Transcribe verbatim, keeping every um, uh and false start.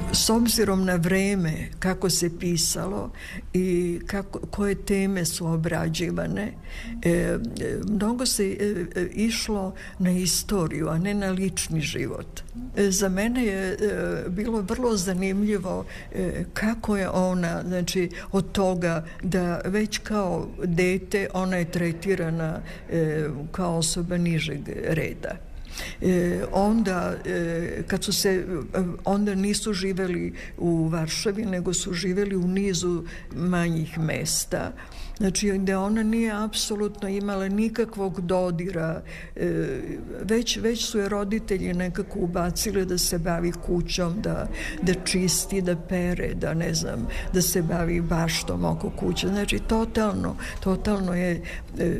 s obzirom na vreme kako se pisalo i kako, koje teme su obrađivane, e, mnogo se e, išlo na istoriju, a ne na lični život. E, za mene je e, bilo vrlo zanimljivo e, kako je ona, znači od toga da već kao dete ona je tretirana e, kao osoba nižeg reda. E, onda e, kad su se onda nisu živeli u Varšavi, nego su živeli u nizu manjih mesta, znači gde ona nije apsolutno imala nikakvog dodira, e, već, već su je roditelji nekako ubacili da se bavi kućom, da, da čisti, da pere, da ne znam, da se bavi baštom oko kuće, znači totalno totalno je e,